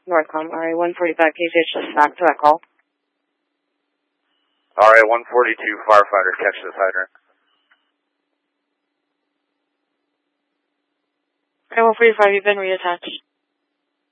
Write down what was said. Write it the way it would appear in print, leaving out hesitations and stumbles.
Northcom, RA 145 KCH, just back to that call. RA 142 firefighter, catch this hydrant. RA 145, you've been reattached.